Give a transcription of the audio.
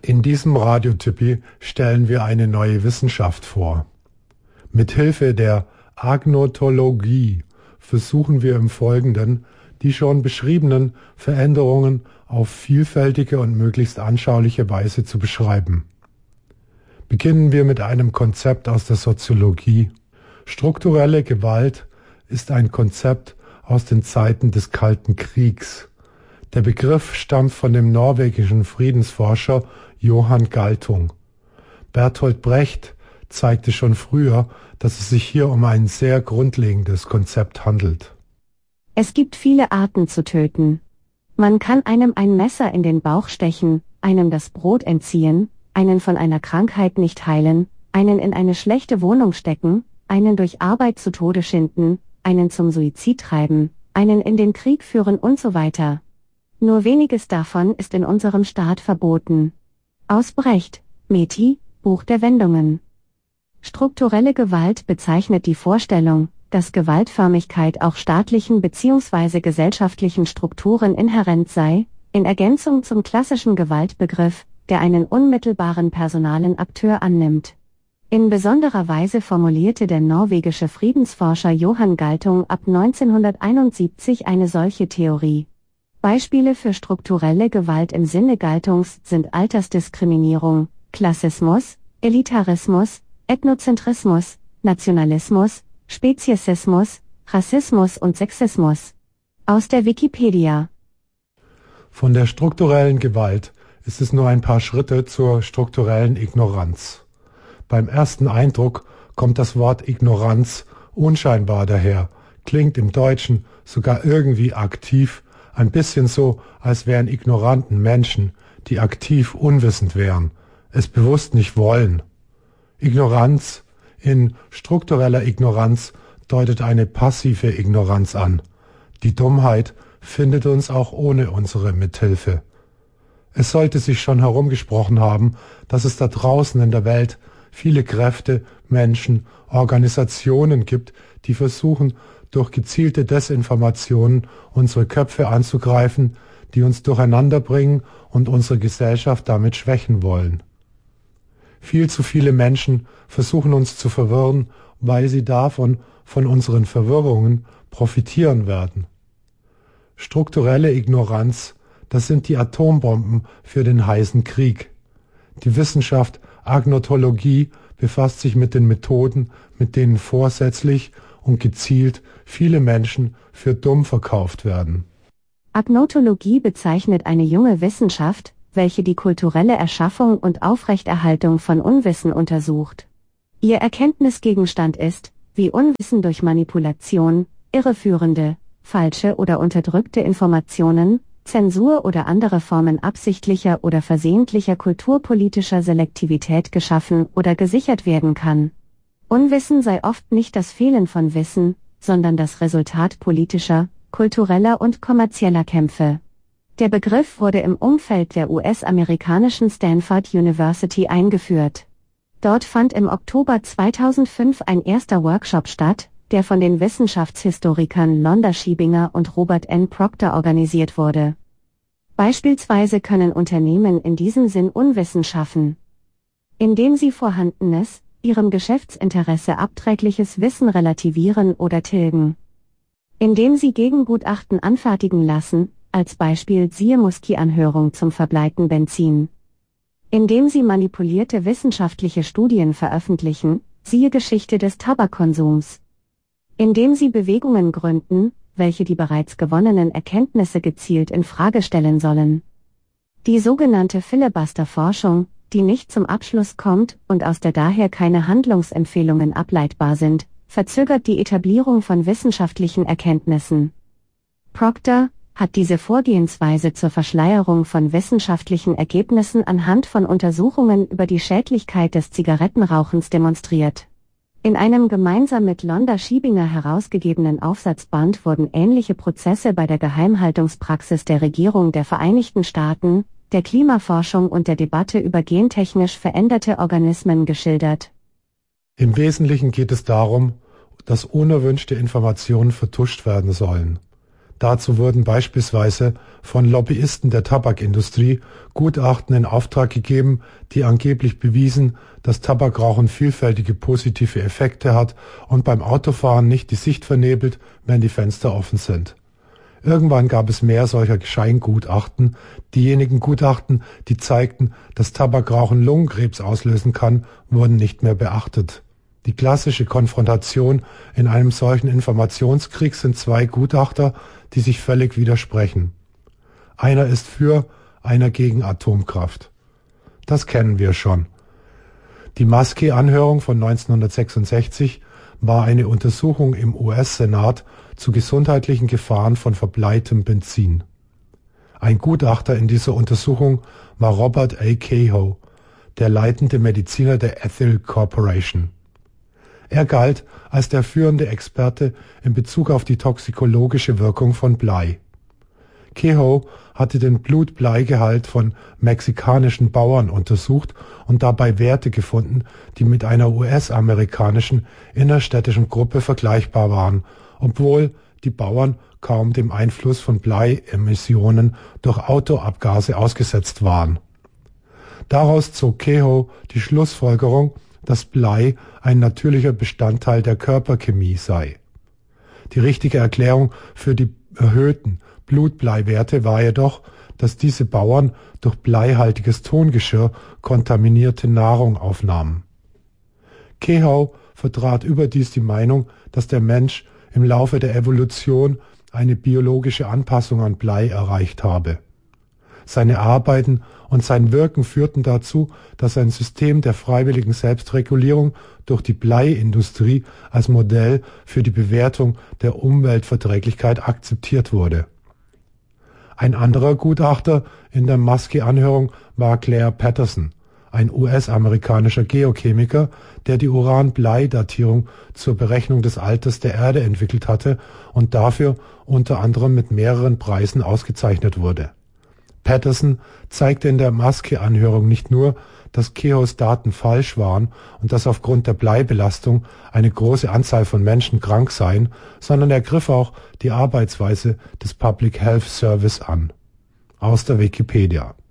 In diesem Radiotippi stellen wir eine neue Wissenschaft vor. Mithilfe der Agnotologie versuchen wir im Folgenden, die schon beschriebenen Veränderungen auf vielfältige und möglichst anschauliche Weise zu beschreiben. Beginnen wir mit einem Konzept aus der Soziologie. Strukturelle Gewalt ist ein Konzept aus den Zeiten des Kalten Kriegs. Der Begriff stammt von dem norwegischen Friedensforscher Johan Galtung. Bertolt Brecht zeigte schon früher, dass es sich hier um ein sehr grundlegendes Konzept handelt. Es gibt viele Arten zu töten. Man kann einem ein Messer in den Bauch stechen, einem das Brot entziehen, einen von einer Krankheit nicht heilen, einen in eine schlechte Wohnung stecken, einen durch Arbeit zu Tode schinden, einen zum Suizid treiben, einen in den Krieg führen und so weiter. Nur weniges davon ist in unserem Staat verboten. Aus Brecht, Methi, Buch der Wendungen. Strukturelle Gewalt bezeichnet die Vorstellung, dass Gewaltförmigkeit auch staatlichen bzw. gesellschaftlichen Strukturen inhärent sei, in Ergänzung zum klassischen Gewaltbegriff, der einen unmittelbaren personalen Akteur annimmt. In besonderer Weise formulierte der norwegische Friedensforscher Johan Galtung ab 1971 eine solche Theorie. Beispiele für strukturelle Gewalt im Sinne Galtungs sind Altersdiskriminierung, Klassismus, Elitarismus, Ethnozentrismus, Nationalismus, Speziesismus, Rassismus und Sexismus. Aus der Wikipedia. Von der strukturellen Gewalt ist es nur ein paar Schritte zur strukturellen Ignoranz. Beim ersten Eindruck kommt das Wort Ignoranz unscheinbar daher, klingt im Deutschen sogar irgendwie aktiv, ein bisschen so, als wären ignoranten Menschen, die aktiv unwissend wären, es bewusst nicht wollen. Ignoranz in struktureller Ignoranz deutet eine passive Ignoranz an. Die Dummheit findet uns auch ohne unsere Mithilfe. Es sollte sich schon herumgesprochen haben, dass es da draußen in der Welt viele Kräfte, Menschen, Organisationen gibt, die versuchen, durch gezielte Desinformationen unsere Köpfe anzugreifen, die uns durcheinander bringen und unsere Gesellschaft damit schwächen wollen. Viel zu viele Menschen versuchen uns zu verwirren, weil sie davon, von unseren Verwirrungen, profitieren werden. Strukturelle Ignoranz, das sind die Atombomben für den heißen Krieg. Die Wissenschaft Agnotologie befasst sich mit den Methoden, mit denen vorsätzlich und gezielt viele Menschen für dumm verkauft werden. Agnotologie bezeichnet eine junge Wissenschaft, welche die kulturelle Erschaffung und Aufrechterhaltung von Unwissen untersucht. Ihr Erkenntnisgegenstand ist, wie Unwissen durch Manipulation, irreführende, falsche oder unterdrückte Informationen, Zensur oder andere Formen absichtlicher oder versehentlicher kulturpolitischer Selektivität geschaffen oder gesichert werden kann. Unwissen sei oft nicht das Fehlen von Wissen, sondern das Resultat politischer, kultureller und kommerzieller Kämpfe. Der Begriff wurde im Umfeld der US-amerikanischen Stanford University eingeführt. Dort fand im Oktober 2005 ein erster Workshop statt, der von den Wissenschaftshistorikern Londa Schiebinger und Robert N. Proctor organisiert wurde. Beispielsweise können Unternehmen in diesem Sinn Unwissen schaffen, indem sie vorhandenes, ihrem Geschäftsinteresse abträgliches Wissen relativieren oder tilgen. Indem sie Gegengutachten anfertigen lassen, als Beispiel siehe Musky-Anhörung zum verbleiten Benzin. Indem sie manipulierte wissenschaftliche Studien veröffentlichen, siehe Geschichte des Tabakkonsums. Indem sie Bewegungen gründen, welche die bereits gewonnenen Erkenntnisse gezielt in Frage stellen sollen. Die sogenannte Filibuster-Forschung, die nicht zum Abschluss kommt und aus der daher keine Handlungsempfehlungen ableitbar sind, verzögert die Etablierung von wissenschaftlichen Erkenntnissen. Proctor hat diese Vorgehensweise zur Verschleierung von wissenschaftlichen Ergebnissen anhand von Untersuchungen über die Schädlichkeit des Zigarettenrauchens demonstriert. In einem gemeinsam mit Londa Schiebinger herausgegebenen Aufsatzband wurden ähnliche Prozesse bei der Geheimhaltungspraxis der Regierung der Vereinigten Staaten, der Klimaforschung und der Debatte über gentechnisch veränderte Organismen geschildert. Im Wesentlichen geht es darum, dass unerwünschte Informationen vertuscht werden sollen. Dazu wurden beispielsweise von Lobbyisten der Tabakindustrie Gutachten in Auftrag gegeben, die angeblich bewiesen, dass Tabakrauchen vielfältige positive Effekte hat und beim Autofahren nicht die Sicht vernebelt, wenn die Fenster offen sind. Irgendwann gab es mehr solcher Scheingutachten. Diejenigen Gutachten, die zeigten, dass Tabakrauchen Lungenkrebs auslösen kann, wurden nicht mehr beachtet. Die klassische Konfrontation in einem solchen Informationskrieg sind zwei Gutachter, die sich völlig widersprechen. Einer ist für, einer gegen Atomkraft. Das kennen wir schon. Die Muskie-Anhörung von 1966 war eine Untersuchung im US-Senat zu gesundheitlichen Gefahren von verbleitem Benzin. Ein Gutachter in dieser Untersuchung war Robert A. Kehoe, der leitende Mediziner der Ethyl Corporation. Er galt als der führende Experte in Bezug auf die toxikologische Wirkung von Blei. Kehoe hatte den Blutbleigehalt von mexikanischen Bauern untersucht und dabei Werte gefunden, die mit einer US-amerikanischen innerstädtischen Gruppe vergleichbar waren, obwohl die Bauern kaum dem Einfluss von Bleiemissionen durch Autoabgase ausgesetzt waren. Daraus zog Kehoe die Schlussfolgerung, dass Blei ein natürlicher Bestandteil der Körperchemie sei. Die richtige Erklärung für die erhöhten Blutbleiwerte war jedoch, dass diese Bauern durch bleihaltiges Tongeschirr kontaminierte Nahrung aufnahmen. Kehoe vertrat überdies die Meinung, dass der Mensch im Laufe der Evolution eine biologische Anpassung an Blei erreicht habe. Seine Arbeiten und sein Wirken führten dazu, dass ein System der freiwilligen Selbstregulierung durch die Bleiindustrie als Modell für die Bewertung der Umweltverträglichkeit akzeptiert wurde. Ein anderer Gutachter in der Muskie-Anhörung war Clair Patterson, ein US-amerikanischer Geochemiker, der die Uran-Blei-Datierung zur Berechnung des Alters der Erde entwickelt hatte und dafür unter anderem mit mehreren Preisen ausgezeichnet wurde. Patterson zeigte in der Muskie-Anhörung nicht nur, dass Kehoes Daten falsch waren und dass aufgrund der Bleibelastung eine große Anzahl von Menschen krank seien, sondern er griff auch die Arbeitsweise des Public Health Service an. Aus der Wikipedia.